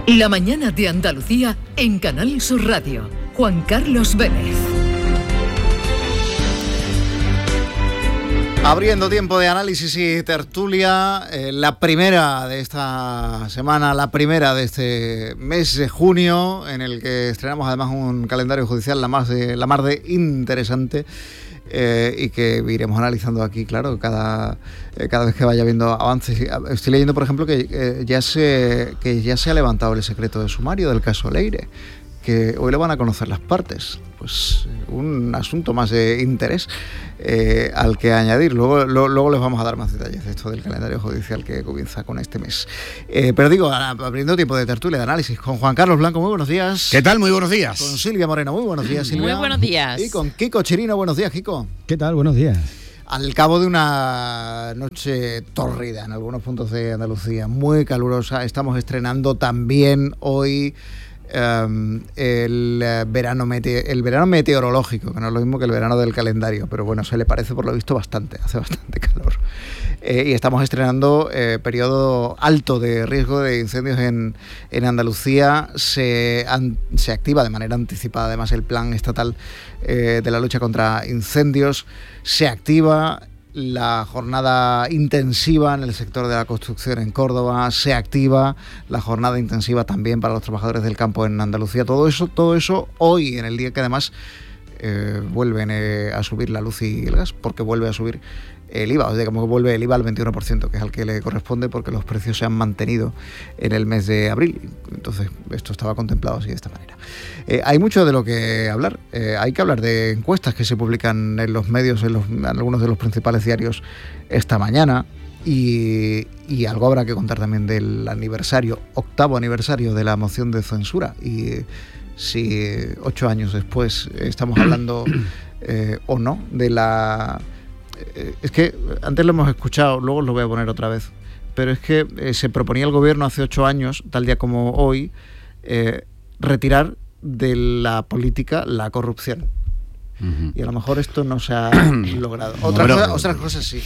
La mañana de Andalucía en Canal Sur Radio. Juan Carlos Vélez. Abriendo tiempo de análisis y tertulia, la primera de esta semana, la primera de este mes de junio, en el que estrenamos además un calendario judicial la más de interesante, y que iremos analizando aquí, claro, cada vez que vaya viendo avances. Estoy leyendo, por ejemplo, que ya se ha levantado el secreto de sumario del caso Leire, que hoy lo van a conocer las partes. Pues un asunto más de interés al que añadir. Luego les vamos a dar más detalles de esto del calendario judicial que comienza con este mes. Pero digo, abriendo tiempo de tertulia, de análisis, con Juan Carlos Blanco, muy buenos días. ¿Qué tal? Muy buenos días. Con Silvia Moreno, muy buenos días, Silvia. Muy buenos días. Y con Kiko Chirino, buenos días, Kiko. ¿Qué tal? Buenos días. Al cabo de una noche tórrida en algunos puntos de Andalucía, muy calurosa, estamos estrenando también hoy el verano meteorológico, que no es lo mismo que el verano del calendario, pero bueno, se le parece por lo visto bastante, hace bastante calor. Y estamos estrenando periodo alto de riesgo de incendios en Andalucía. Se activa de manera anticipada además el plan estatal de la lucha contra incendios. Se activa la jornada intensiva en el sector de la construcción en Córdoba, se activa la jornada intensiva también para los trabajadores del campo en Andalucía. Todo eso hoy, en el día que además vuelven a subir la luz y el gas, porque vuelve a subir el IVA, o sea, como que vuelve el IVA al 21%, que es al que le corresponde, porque los precios se han mantenido en el mes de abril. Entonces, esto estaba contemplado así, de esta manera. Hay mucho de lo que hablar. Hay que hablar de encuestas que se publican en los medios, en algunos de los principales diarios esta mañana. Y algo habrá que contar también del octavo aniversario de la moción de censura. Y si 8 años después estamos hablando o no de la... Es que antes lo hemos escuchado, luego lo voy a poner otra vez, pero es que se proponía el gobierno hace 8 años, tal día como hoy, retirar de la política la corrupción. Uh-huh. Y a lo mejor esto no se ha logrado. Otras cosas sí.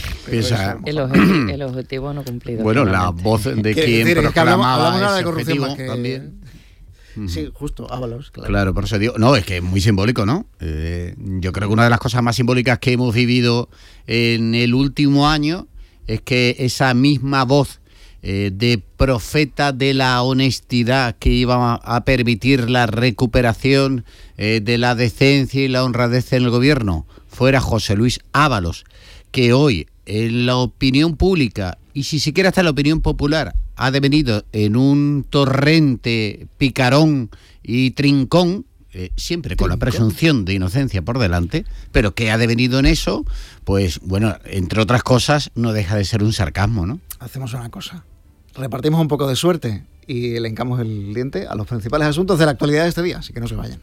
El objetivo no cumplido. Bueno, la voz de quien proclamaba ese de corrupción objetivo también. Sí, justo, Ábalos, claro. Claro, por eso digo, no, es que es muy simbólico, ¿no? Yo creo que una de las cosas más simbólicas que hemos vivido en el último año es que esa misma voz de profeta de la honestidad que iba a permitir la recuperación de la decencia y la honradez en el gobierno fuera José Luis Ábalos, que hoy en la opinión pública y si siquiera hasta en la opinión popular ha devenido en un torrente picarón y trincón, siempre con la presunción de inocencia por delante, pero que ha devenido en eso, pues bueno, entre otras cosas, no deja de ser un sarcasmo, ¿no? Hacemos una cosa, repartimos un poco de suerte y le hincamos el diente a los principales asuntos de la actualidad de este día, así que no se vayan.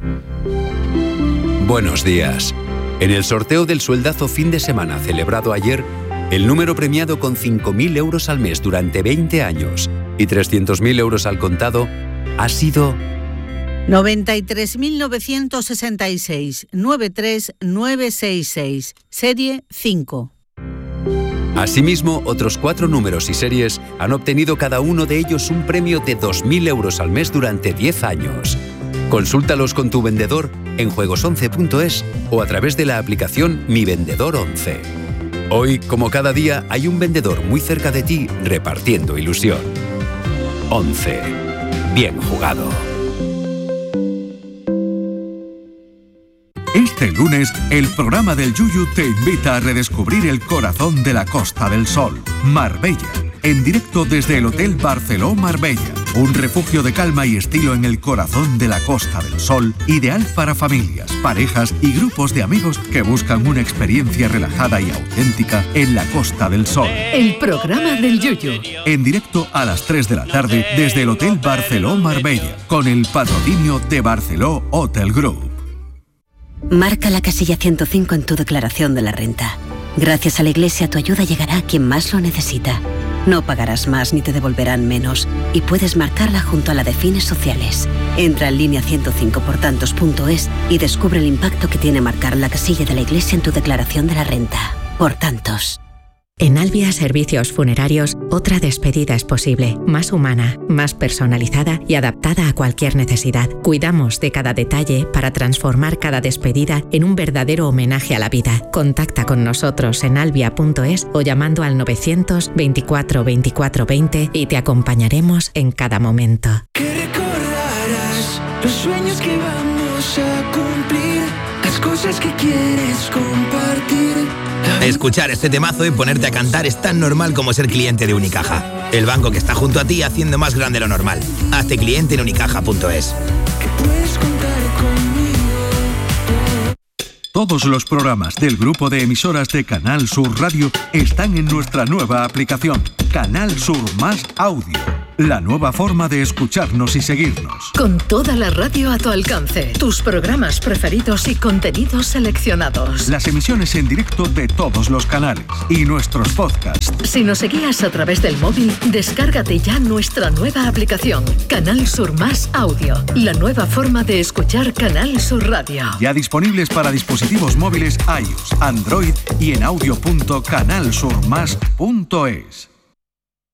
Buenos días. En el sorteo del sueldazo fin de semana celebrado ayer, el número premiado con 5.000 euros al mes durante 20 años y 300.000 euros al contado ha sido 93.966 93966, serie 5. Asimismo, otros 4 números y series han obtenido cada uno de ellos un premio de 2.000 euros al mes durante 10 años. Consúltalos con tu vendedor en juegos11.es o a través de la aplicación Mi Vendedor 11. Hoy, como cada día, hay un vendedor muy cerca de ti repartiendo ilusión. 11. Bien jugado. Este lunes, el programa del Yuyu te invita a redescubrir el corazón de la Costa del Sol, Marbella, en directo desde el Hotel Barceló Marbella, un refugio de calma y estilo en el corazón de la Costa del Sol, ideal para familias, parejas y grupos de amigos que buscan una experiencia relajada y auténtica en la Costa del Sol. El programa del Yuyu. En directo a las 3 de la tarde desde el Hotel Barceló Marbella, con el patrocinio de Barceló Hotel Group. Marca la casilla 105 en tu declaración de la renta. Gracias a la Iglesia tu ayuda llegará a quien más lo necesita. No pagarás más ni te devolverán menos y puedes marcarla junto a la de fines sociales. Entra en línea 105portantos.es y descubre el impacto que tiene marcar la casilla de la Iglesia en tu declaración de la renta. Por tantos. En Albia Servicios Funerarios, otra despedida es posible, más humana, más personalizada y adaptada a cualquier necesidad. Cuidamos de cada detalle para transformar cada despedida en un verdadero homenaje a la vida. Contacta con nosotros en albia.es o llamando al 924 24 20 y te acompañaremos en cada momento. Que recordarás los sueños que vamos a cumplir, las cosas que quieres compartir. Escuchar este temazo y ponerte a cantar es tan normal como ser cliente de Unicaja. El banco que está junto a ti haciendo más grande lo normal. Hazte cliente en unicaja.es. Todos los programas del grupo de emisoras de Canal Sur Radio están en nuestra nueva aplicación, Canal Sur Más Audio. La nueva forma de escucharnos y seguirnos. Con toda la radio a tu alcance, tus programas preferidos y contenidos seleccionados. Las emisiones en directo de todos los canales y nuestros podcasts. Si nos seguías a través del móvil, descárgate ya nuestra nueva aplicación, Canal Sur Más Audio. La nueva forma de escuchar Canal Sur Radio. Ya disponibles para dispositivos móviles iOS, Android y en audio.canalsurmas.es.